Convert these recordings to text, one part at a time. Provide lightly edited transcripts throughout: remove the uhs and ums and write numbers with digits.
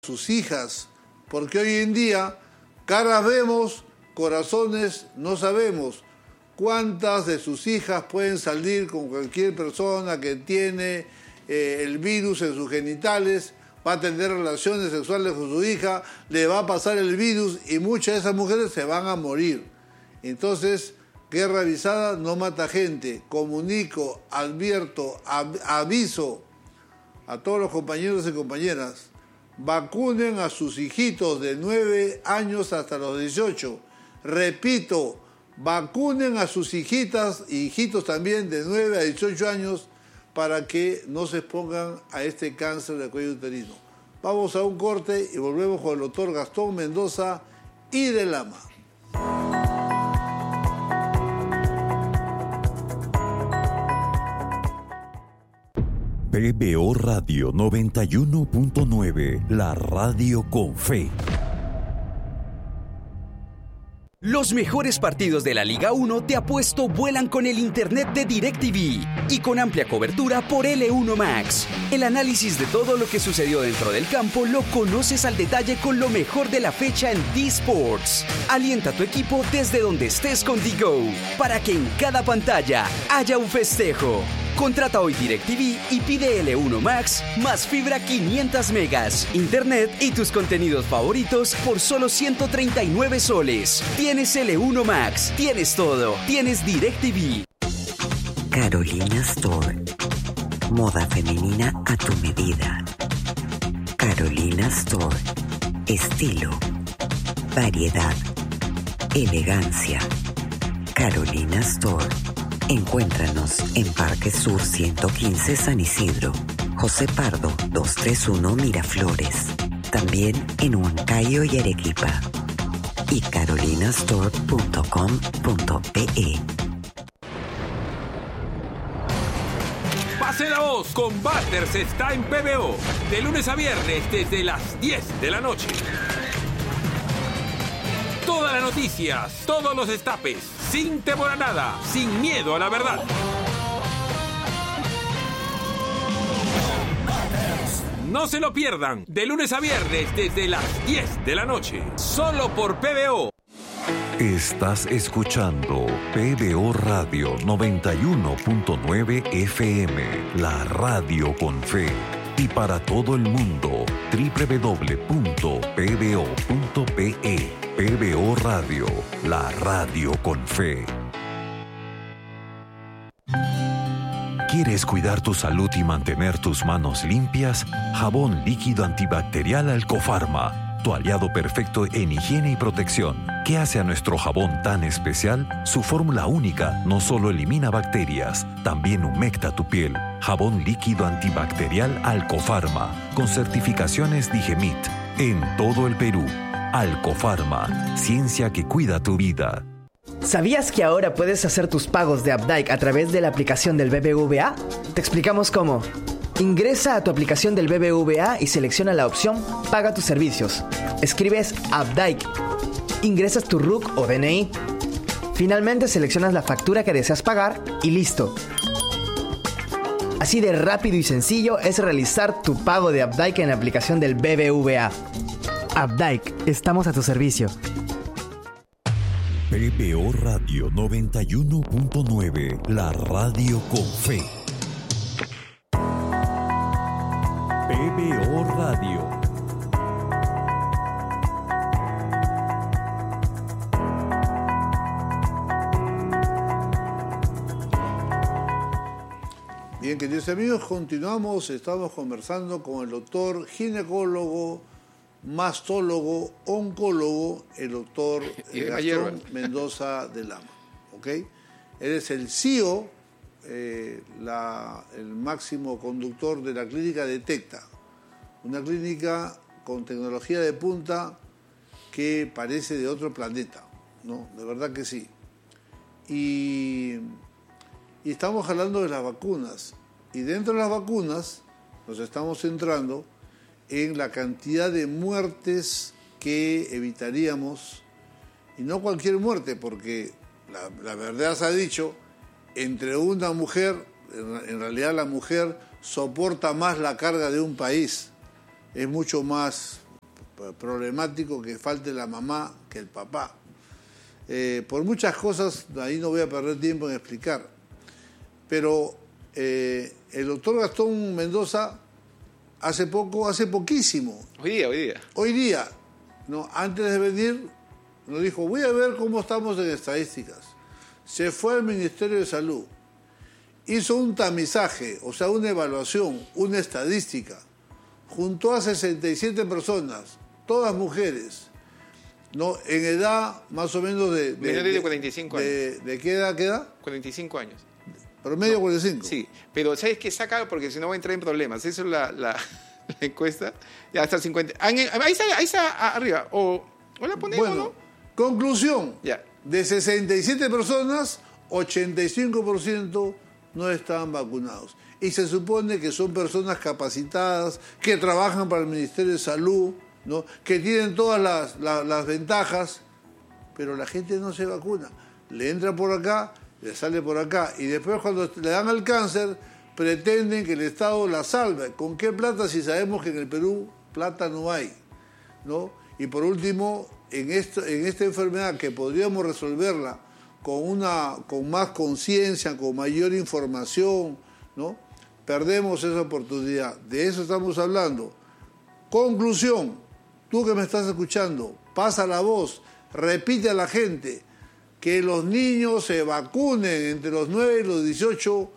sus hijas, porque hoy en día caras vemos, corazones no sabemos. ¿Cuántas de sus hijas pueden salir con cualquier persona que tiene el virus en sus genitales, va a tener relaciones sexuales con su hija, le va a pasar el virus y muchas de esas mujeres se van a morir? Entonces, guerra avisada no mata gente. Comunico, advierto, aviso a todos los compañeros y compañeras: vacunen a sus hijitos de 9 años hasta los 18. Repito, vacunen a sus hijitas y hijitos también de 9 a 18 años para que no se expongan a este cáncer de cuello uterino. Vamos a un corte y volvemos con el doctor Gastón Mendoza y de Lama. PBO Radio 91.9, la radio con fe. Los mejores partidos de la Liga 1 te apuesto vuelan con el internet de DirecTV y con amplia cobertura por L1 Max. El análisis de todo lo que sucedió dentro del campo lo conoces al detalle con lo mejor de la fecha en D-Sports. Alienta a tu equipo desde donde estés con DiGo para que en cada pantalla haya un festejo. Contrata hoy DirecTV y pide L1 Max más fibra 500 megas, internet y tus contenidos favoritos por solo 139 soles. Tienes L1 Max, tienes todo, tienes DirecTV. Carolina Store. Moda femenina a tu medida. Carolina Store. Estilo, variedad, elegancia. Carolina Store. Encuéntranos en Parque Sur 115 San Isidro, José Pardo 231 Miraflores, también en Huancayo y Arequipa, y carolinastore.com.pe. Pase la voz, Combaters está en PBO, de lunes a viernes desde las 10 de la noche. Todas las noticias, todos los destapes, sin temor a nada, sin miedo a la verdad. No se lo pierdan, de lunes a viernes desde las 10 de la noche, solo por PBO. Estás escuchando PBO Radio 91.9 FM, la radio con fe. Y para todo el mundo, www.pbo.pe. PBO Radio, la radio con fe. ¿Quieres cuidar tu salud y mantener tus manos limpias? Jabón líquido antibacterial Alcofarma, tu aliado perfecto en higiene y protección. ¿Qué hace a nuestro jabón tan especial? Su fórmula única no solo elimina bacterias, también humecta tu piel. Jabón líquido antibacterial Alcofarma, con certificaciones Digemit, en todo el Perú. Alcofarma, ciencia que cuida tu vida. ¿Sabías que ahora puedes hacer tus pagos de Updike a través de la aplicación del BBVA? Te explicamos cómo. Ingresa a tu aplicación del BBVA y selecciona la opción Paga tus servicios. Escribes Updike. Ingresas tu RUC o DNI. Finalmente seleccionas la factura que deseas pagar y listo. Así de rápido y sencillo es realizar tu pago de Updike en la aplicación del BBVA. Updike, estamos a tu servicio. PBO Radio 91.9, la radio con fe. PBO Radio. Bien, queridos amigos, continuamos. Estamos conversando con el doctor ginecólogo, mastólogo, oncólogo, el doctor Gastón Mendoza de Lama. ¿Ok? Él es el CEO, el máximo conductor de la clínica Detecta, una clínica con tecnología de punta que parece de otro planeta, ¿no? De verdad que sí. Y estamos hablando de las vacunas. Y dentro de las vacunas nos estamos centrando en la cantidad de muertes que evitaríamos, y no cualquier muerte, porque la verdad se ha dicho, entre una mujer, en realidad la mujer soporta más la carga de un país, es mucho más problemático que falte la mamá que el papá. Por muchas cosas, ahí no voy a perder tiempo en explicar, pero el doctor Gastón Mendoza hace poquísimo. Hoy día, ¿no? Antes de venir, nos dijo, voy a ver cómo estamos en estadísticas. Se fue al Ministerio de Salud, hizo un tamizaje, o sea, una evaluación, una estadística, juntó a 67 personas, todas mujeres, ¿no? En edad más o menos de 45 años. ¿De qué edad? 45 años. ¿Promedio 45? Sí, pero ¿sabes qué? Saca porque si no voy a entrar en problemas. Eso es la encuesta. Ya hasta el 50. Ahí está arriba. O la ponemos, bueno, ¿no? Conclusión. Ya. De 67 personas, 85% no estaban vacunados. Y se supone que son personas capacitadas, que trabajan para el Ministerio de Salud, ¿no? Que tienen todas las ventajas, pero la gente no se vacuna. Le entra por acá, le sale por acá, y después cuando le dan al cáncer, pretenden que el Estado la salve. ¿Con qué plata si sabemos que en el Perú plata no hay, ¿no? Y por último, en esta enfermedad que podríamos resolverla con más conciencia, con mayor información, ¿no? Perdemos esa oportunidad. De eso estamos hablando. Conclusión, tú que me estás escuchando, pasa la voz, repite a la gente que los niños se vacunen entre los 9 y los 18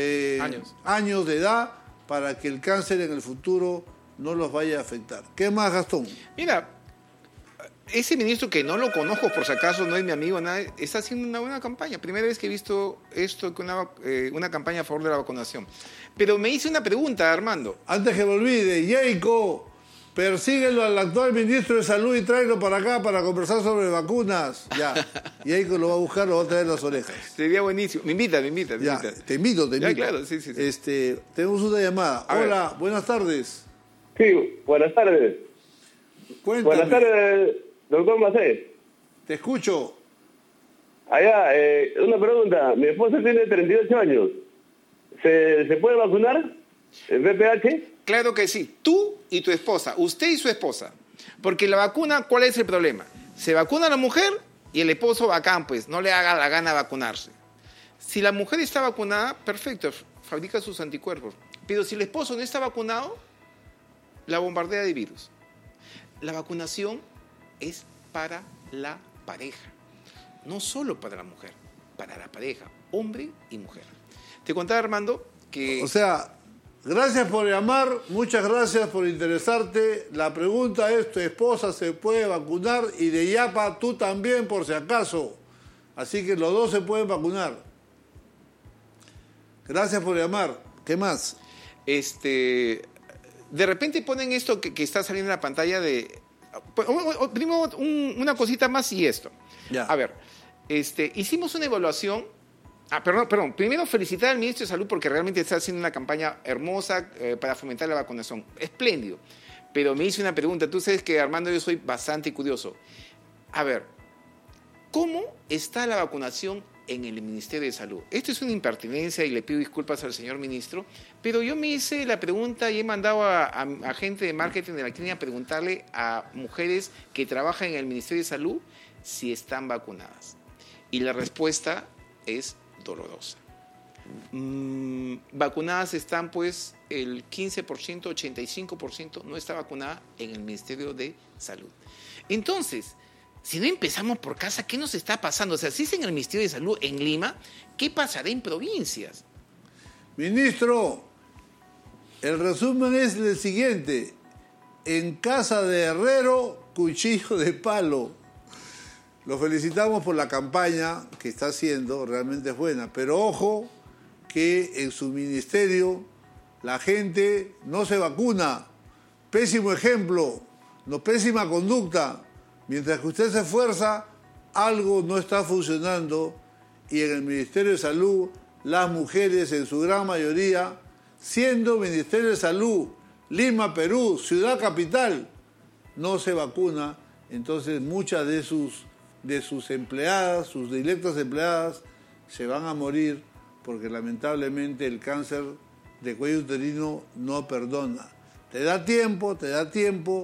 años de edad para que el cáncer en el futuro no los vaya a afectar. ¿Qué más, Gastón? Mira, ese ministro que no lo conozco, por si acaso no es mi amigo, nada, está haciendo una buena campaña. Primera vez que he visto esto, una campaña a favor de la vacunación. Pero me hice una pregunta, Armando. Antes que me olvide, Yeiko, persíguelo al actual ministro de Salud y tráelo para acá para conversar sobre vacunas. Ya, Yeiko lo va a buscar, lo va a traer las orejas. Sería buenísimo. Me invita. Ya, te invito. Ya, claro, sí. Tenemos una llamada. Hola, buenas tardes. Sí, buenas tardes. Cuéntame. Buenas tardes, doctor Macé. Te escucho. Allá, una pregunta. Mi esposa tiene 38 años. ¿Se puede vacunar? ¿El VPH? Claro que sí. Tú y tu esposa. Usted y su esposa. Porque la vacuna, ¿cuál es el problema? Se vacuna la mujer y el esposo bacán, pues, no le haga la gana vacunarse. Si la mujer está vacunada, perfecto, fabrica sus anticuerpos. Pero si el esposo no está vacunado, la bombardea de virus. La vacunación es para la pareja, no solo para la mujer, para la pareja, hombre y mujer. Te contaba, Armando, que... O sea, gracias por llamar, muchas gracias por interesarte. La pregunta es, ¿tu esposa se puede vacunar? Y de Yapa, tú también, por si acaso. Así que los dos se pueden vacunar. Gracias por llamar. ¿Qué más? De repente ponen esto que está saliendo en la pantalla de... Primero una cosita más y esto. Ya. A ver, hicimos una evaluación. Perdón. Primero felicitar al ministro de Salud porque realmente está haciendo una campaña hermosa para fomentar la vacunación. Espléndido. Pero me hice una pregunta. Tú sabes que, Armando, yo soy bastante curioso. A ver, ¿cómo está la vacunación en el Ministerio de Salud? Esto es una impertinencia y le pido disculpas al señor ministro, pero yo me hice la pregunta y he mandado a gente de marketing de la clínica a preguntarle a mujeres que trabajan en el Ministerio de Salud si están vacunadas. Y la respuesta es dolorosa. Vacunadas están pues el 15%, 85% no está vacunada en el Ministerio de Salud. Entonces, si no empezamos por casa, ¿qué nos está pasando? O sea, si es en el Ministerio de Salud en Lima, ¿qué pasará en provincias? Ministro, el resumen es el siguiente. En casa de herrero, cuchillo de palo. Lo felicitamos por la campaña que está haciendo, realmente es buena. Pero ojo que en su ministerio la gente no se vacuna. Pésimo ejemplo, pésima conducta. Mientras que usted se esfuerza, algo no está funcionando y en el Ministerio de Salud, las mujeres en su gran mayoría, siendo Ministerio de Salud, Lima, Perú, ciudad capital, no se vacuna. Entonces muchas de sus empleadas, sus directas empleadas, se van a morir porque lamentablemente el cáncer de cuello uterino no perdona. Te da tiempo,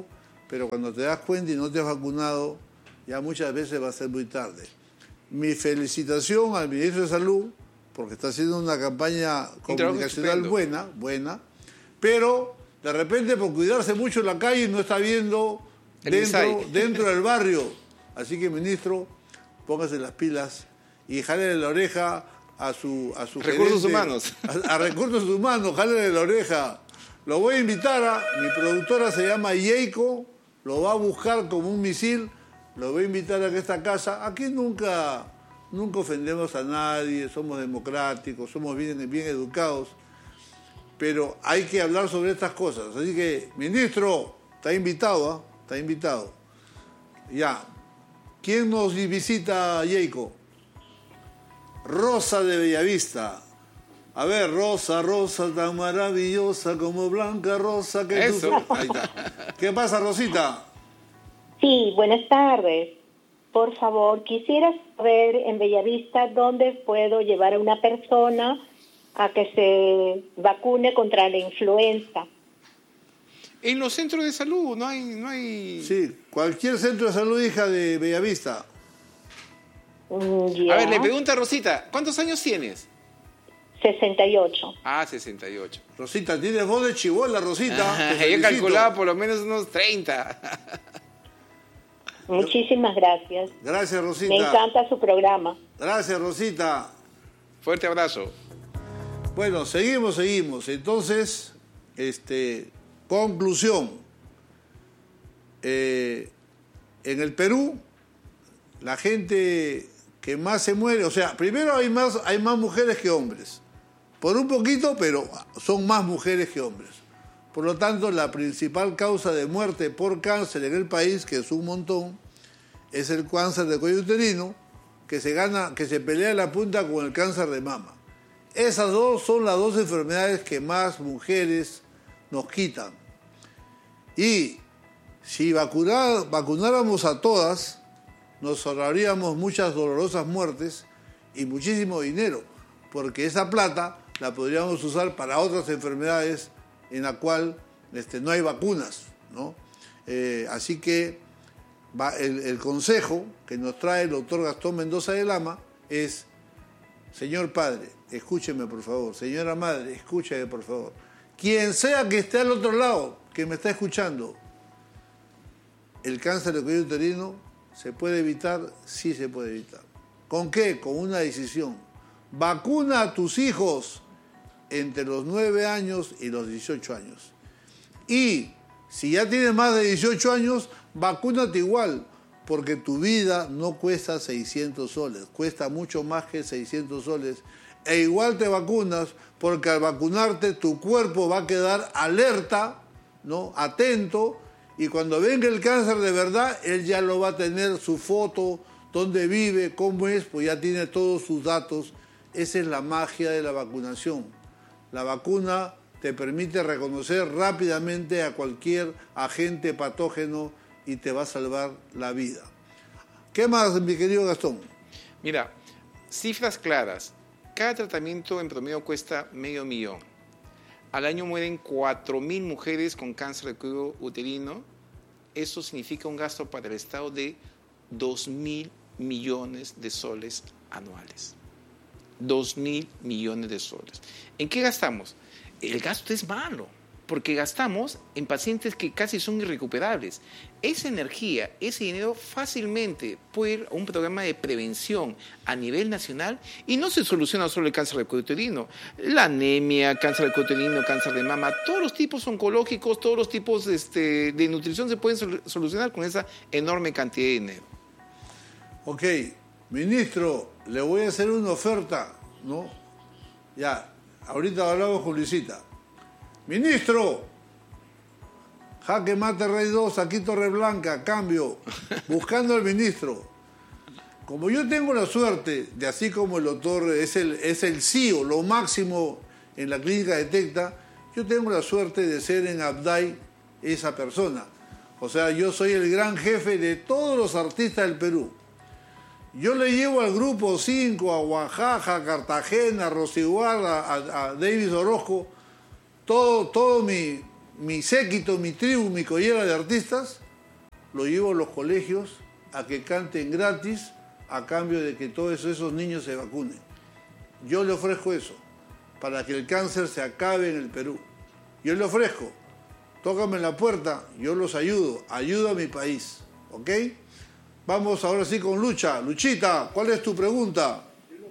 pero cuando te das cuenta y no te has vacunado, ya muchas veces va a ser muy tarde. Mi felicitación al ministro de Salud, porque está haciendo una campaña comunicacional buena, pero de repente por cuidarse mucho en la calle no está viendo dentro del barrio. Así que, ministro, póngase las pilas y jálele la oreja a su Recursos gerente, Humanos. A Recursos Humanos, jálele la oreja. Lo voy a invitar mi productora se llama Yeiko, lo va a buscar como un misil, lo voy a invitar a esta casa. Aquí nunca ofendemos a nadie, somos democráticos, somos bien educados, pero hay que hablar sobre estas cosas. Así que, ministro, está invitado, está invitado. Ya. ¿Quién nos visita, Yeiko? Rosa de Bellavista. A ver, Rosa, tan maravillosa como blanca rosa que tú... Ahí está. ¿Qué pasa, Rosita? Sí, buenas tardes. Por favor, quisiera saber en Bellavista dónde puedo llevar a una persona a que se vacune contra la influenza. En los centros de salud no hay... Sí, cualquier centro de salud, hija, de Bellavista. Ya. A ver, le pregunta a Rosita, ¿cuántos años tienes? 68. Ah, 68. Rosita, tienes voz de chibola, Rosita. Yo calculaba por lo menos unos 30. Muchísimas gracias. Gracias, Rosita. Me encanta su programa. Gracias, Rosita. Fuerte abrazo. Bueno, seguimos. Entonces, conclusión. En el Perú, la gente que más se muere, o sea, primero hay más mujeres que hombres. Por un poquito, pero son más mujeres que hombres. Por lo tanto, la principal causa de muerte por cáncer en el país, que es un montón, es el cáncer de cuello uterino, que se pelea en la punta con el cáncer de mama. Esas dos son las dos enfermedades que más mujeres nos quitan. Y si vacunáramos a todas, nos ahorraríamos muchas dolorosas muertes y muchísimo dinero, porque esa plata la podríamos usar para otras enfermedades en la cual no hay vacunas, ¿no? Así que el consejo que nos trae el doctor Gastón Mendoza de Lama es: señor padre, escúcheme por favor, señora madre, escúcheme por favor, quien sea que esté al otro lado, que me está escuchando, el cáncer de cuello uterino ¿se puede evitar? Sí se puede evitar. ¿Con qué? Con una decisión. Vacuna a tus hijos entre los 9 años y los 18 años. Y si ya tienes más de 18 años, vacúnate igual, porque tu vida no cuesta 600 soles, cuesta mucho más que 600 soles. E igual te vacunas, porque al vacunarte tu cuerpo va a quedar alerta, ¿no? Atento, y cuando venga el cáncer de verdad, él ya lo va a tener, su foto, dónde vive, cómo es, pues ya tiene todos sus datos. Esa es la magia de la vacunación. La vacuna te permite reconocer rápidamente a cualquier agente patógeno y te va a salvar la vida. ¿Qué más, mi querido Gastón? Mira, cifras claras. Cada tratamiento en promedio cuesta $500,000. Al año mueren 4.000 mujeres con cáncer de cuello uterino. Eso significa un gasto para el Estado de 2.000 millones de soles anuales. 2.000 millones de soles. ¿En qué gastamos? El gasto es malo, porque gastamos en pacientes que casi son irrecuperables. Esa energía, ese dinero fácilmente puede ir a un programa de prevención a nivel nacional y no se soluciona solo el cáncer de cuello uterino. La anemia, cáncer de cuello uterino, cáncer de mama, todos los tipos oncológicos, todos los tipos de nutrición se pueden solucionar con esa enorme cantidad de dinero. Ok, ministro, le voy a hacer una oferta, ¿no? Ya, ahorita hablamos con Luisita. Ministro, Jaque Mate Rey 2, aquí Torre Blanca, cambio, buscando al ministro. Como yo tengo la suerte de, así como el doctor es el CEO, lo máximo en la clínica Detecta, yo tengo la suerte de ser en Abday esa persona. O sea, yo soy el gran jefe de todos los artistas del Perú. Yo le llevo al Grupo 5, a Oaxaca, a Cartagena, a Rosiguar, a Davis Orozco, todo mi séquito, mi tribu, mi collera de artistas, lo llevo a los colegios a que canten gratis a cambio de que todos esos niños se vacunen. Yo le ofrezco eso, para que el cáncer se acabe en el Perú. Yo le ofrezco, tócame la puerta, yo los ayudo a mi país, ¿ok? Vamos ahora sí con Lucha. Luchita, ¿cuál es tu pregunta?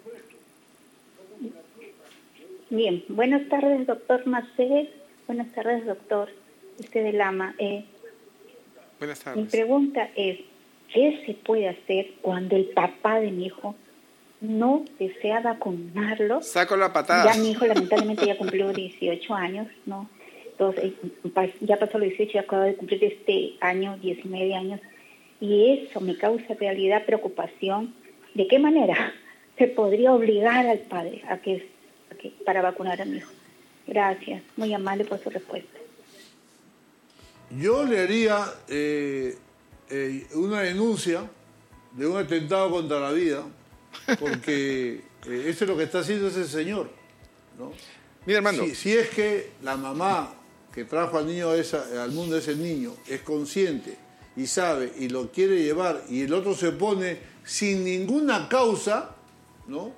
Bien, buenas tardes, doctor Macé. Buenas tardes, doctor de Lama. Buenas tardes. Mi pregunta es, ¿qué se puede hacer cuando el papá de mi hijo no desea vacunarlo? Saco la patada. Ya mi hijo lamentablemente ya cumplió 18 años, ¿no? Entonces, ya pasó los 18 y acaba de cumplir este año 19 años. Y eso me causa realidad preocupación. ¿De qué manera se podría obligar al padre a que para vacunar a mi hijo? Gracias, muy amable por su respuesta. Yo le haría una denuncia de un atentado contra la vida, porque eso es lo que está haciendo ese señor, ¿no? Mira, hermano. Si es que la mamá que trajo al niño al mundo ese niño es consciente y sabe y lo quiere llevar y el otro se opone sin ninguna causa, ¿no?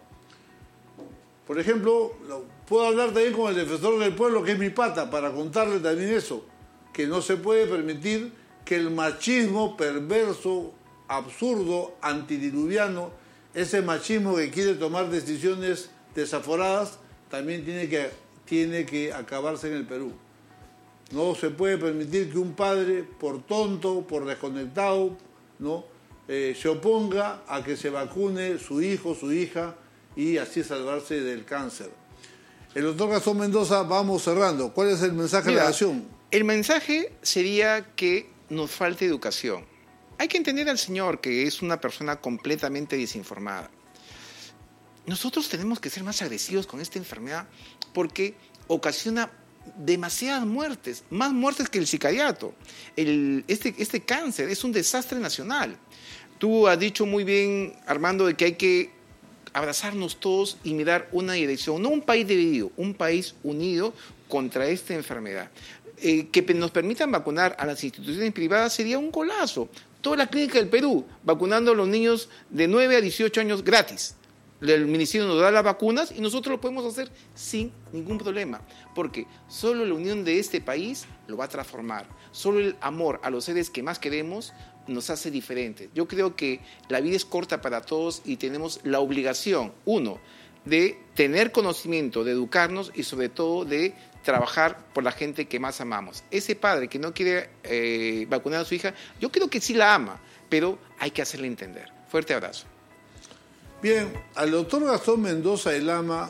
Por ejemplo, puedo hablar también con el defensor del pueblo, que es mi pata, para contarle también eso, que no se puede permitir que el machismo perverso, absurdo, antidiluviano, ese machismo que quiere tomar decisiones desaforadas, también tiene que acabarse en el Perú. No se puede permitir que un padre, por tonto, por desconectado, ¿no? Se oponga a que se vacune su hijo, su hija, y así salvarse del cáncer. El doctor Gastón Mendoza, vamos cerrando. ¿Cuál es el mensaje de la nación? El mensaje sería que nos falta educación. Hay que entender al señor, que es una persona completamente desinformada. Nosotros tenemos que ser más agresivos con esta enfermedad porque ocasiona demasiadas muertes, más muertes que el sicariato. Este cáncer es un desastre nacional. Tú has dicho muy bien, Armando, de que hay que abrazarnos todos y mirar una dirección, no un país dividido, un país unido contra esta enfermedad. Que nos permitan vacunar a las instituciones privadas sería un golazo. Toda la clínica del Perú vacunando a los niños de 9 a 18 años gratis. El ministerio nos da las vacunas y nosotros lo podemos hacer sin ningún problema, porque solo la unión de este país lo va a transformar. Solo el amor a los seres que más queremos nos hace diferentes. Yo creo que la vida es corta para todos y tenemos la obligación, uno, de tener conocimiento, de educarnos y sobre todo de trabajar por la gente que más amamos. Ese padre que no quiere vacunar a su hija, yo creo que sí la ama, pero hay que hacerle entender. Fuerte abrazo. Bien, al doctor Gastón Mendoza de Lama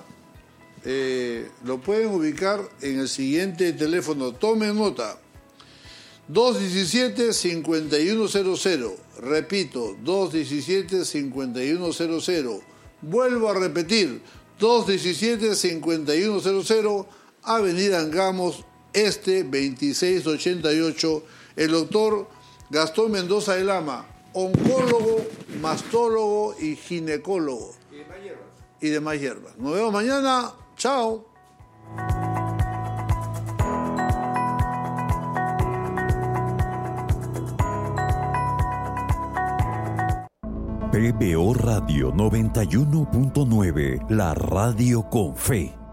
lo pueden ubicar en el siguiente teléfono. Tomen nota. 217-5100. Repito, 217-5100. Vuelvo a repetir, 217-5100, Avenida Angamos, 2688. El doctor Gastón Mendoza de Lama, oncólogo, mastólogo y ginecólogo. Y demás hierbas. Nos vemos mañana. Chao. PBO Radio 91.9, la radio con fe.